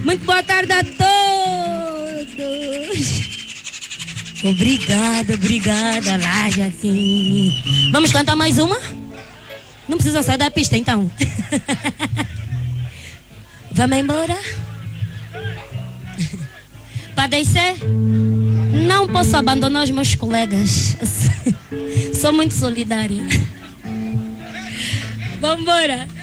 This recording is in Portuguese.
Muito boa tarde a todos. Obrigada, Laje aqui. Vamos cantar mais uma? Não precisa sair da pista, então. Vamos embora? Para descer? Não posso abandonar os meus colegas. Sou muito solidária. Vamos embora.